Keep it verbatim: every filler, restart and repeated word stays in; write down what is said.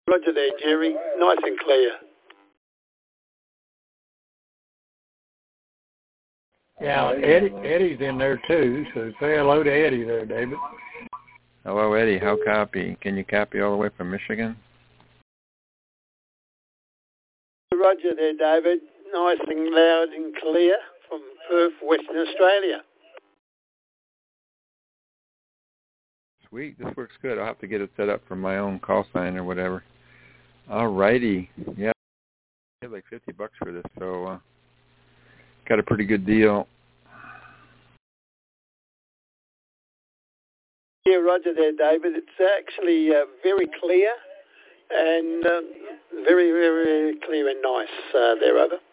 Roger there, Jerry. Nice and clear. Yeah, Eddie, Eddie's in there too, so say hello to Eddie there, David. Hello, Eddie. How copy? Can you copy all the way from Michigan? Roger there, David. Nice and loud and clear from Perth, Western Australia. Sweet. This works good. I'll have to get it set up for my own call sign or whatever. All righty. Yeah, I paid like fifty bucks for this, so uh, got a pretty good deal. Yeah, Roger there, David. It's actually uh, very clear and um, very, very clear and nice uh, there, over.